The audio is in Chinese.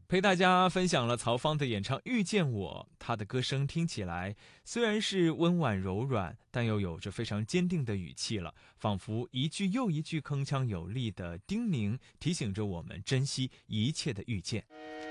陪大家分享了曹芳的演唱《遇见我》，她的歌声听起来虽然是温婉柔软，但又有着非常坚定的语气了，仿佛一句又一句铿锵有力的叮咛，提醒着我们珍惜一切的遇见。